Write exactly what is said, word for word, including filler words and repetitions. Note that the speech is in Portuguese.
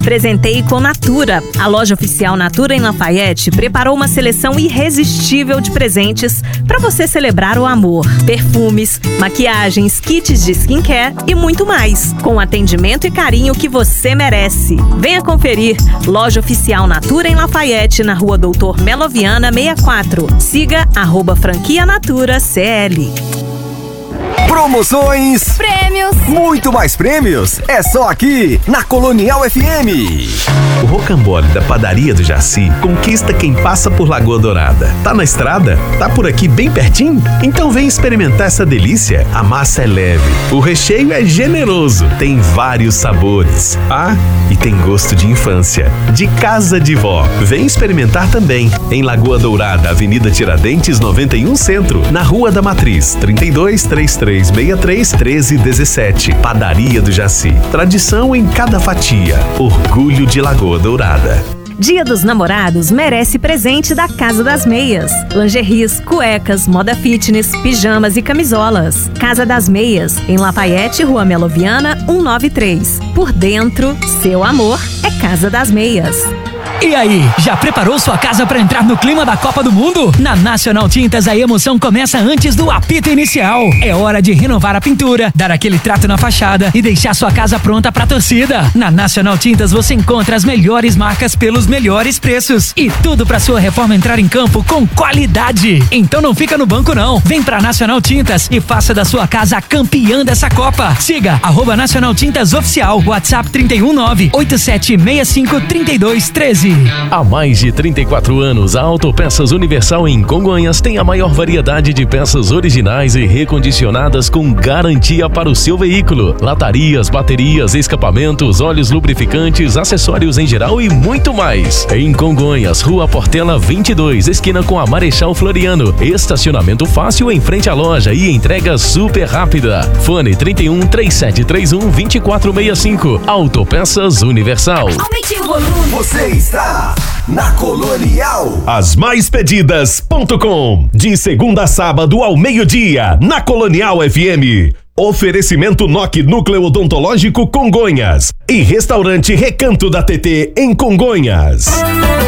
Presenteie com Natura. A loja oficial Natura em Lafayette preparou uma seleção irresistível de presentes para você celebrar o amor. Perfumes, maquiagens, kits de skincare e muito mais. Com atendimento e carinho que você merece. Venha conferir. Loja oficial Natura em Lafayette, na rua Doutor Meloviana sessenta e quatro. Siga arroba franquia Natura C L. Promoções, prêmios, muito mais prêmios, é só aqui na Colonial F M. O rocambole da Padaria do Jaci conquista quem passa por Lagoa Dourada. Tá na estrada? Tá por aqui bem pertinho? Então vem experimentar essa delícia. A massa é leve, o recheio é generoso, tem vários sabores. Ah, e tem gosto de infância, de casa de vó. Vem experimentar também. Em Lagoa Dourada, Avenida Tiradentes noventa e um Centro, na Rua da Matriz, trinta e dois, trinta e três, sessenta e três, treze, dezessete. Padaria do Jaci. Tradição em cada fatia. Orgulho de Lagoa Dourada. Dia dos Namorados merece presente da Casa das Meias. Lingeries, cuecas, moda fitness, pijamas e camisolas. Casa das Meias, em Lafayette, Rua Meloviana, cento e noventa e três. Por dentro, seu amor é Casa das Meias. E aí, já preparou sua casa para entrar no clima da Copa do Mundo? Na Nacional Tintas, a emoção começa antes do apito inicial. É hora de renovar a pintura, dar aquele trato na fachada e deixar sua casa pronta pra torcida. Na Nacional Tintas, você encontra as melhores marcas pelos melhores preços. E tudo pra sua reforma entrar em campo com qualidade. Então não fica no banco não. Vem pra Nacional Tintas e faça da sua casa a campeã dessa Copa. Siga arroba Nacional Tintas Oficial. WhatsApp trinta e um, nove oito sete seis cinco, trinta e dois, treze. Há mais de trinta e quatro anos, a Autopeças Universal em Congonhas tem a maior variedade de peças originais e recondicionadas com garantia para o seu veículo. Latarias, baterias, escapamentos, óleos lubrificantes, acessórios em geral e muito mais. Em Congonhas, Rua Portela vinte e dois, esquina com a Marechal Floriano. Estacionamento fácil em frente à loja e entrega super rápida. Fone trinta e um, três sete três um, vinte e quatro sessenta e cinco. Autopeças Universal. Aumente o volume. Você está na Colonial. As mais pedidas ponto com. De segunda a sábado ao meio-dia, na Colonial F M. Oferecimento N O C Núcleo Odontológico Congonhas e Restaurante Recanto da T T em Congonhas.